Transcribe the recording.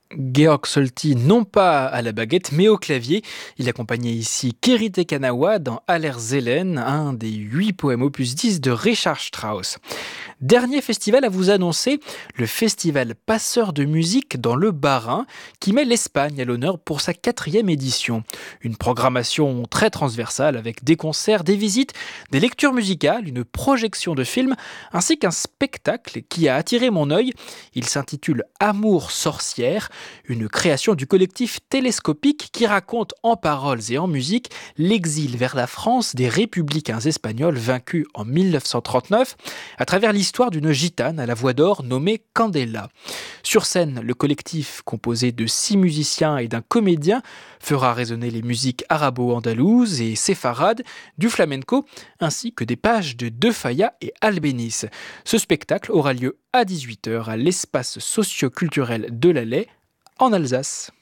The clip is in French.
Georg Solti, non pas à la baguette, mais au clavier. Il accompagnait ici Keri Te Kanawa dans Allerzelen, un des 8 poèmes opus 10 de Richard Strauss. Dernier festival à vous annoncer, le festival Passeurs de musique dans le Bas-Rhin, qui met l'Espagne à l'honneur pour sa 4e édition. Une programmation très transversale avec des concerts, des visites, des lectures musicales, une projection de films, ainsi qu'un spectacle qui a attiré mon œil. Il s'intitule Amour sorcière, une création du collectif Télescopique qui raconte en paroles et en musique l'exil vers la France des républicains espagnols vaincus en 1939 à travers l'histoire d'une gitane à la voix d'or nommée Candela. Sur scène, le collectif, composé de 6 musiciens et d'un comédien, fera résonner les musiques arabo-andalouses et séfarades, du flamenco, ainsi que des pages de De Falla et Albéniz. Ce spectacle aura lieu à 18h à l'espace socio-culturel de l'Alais, en Alsace.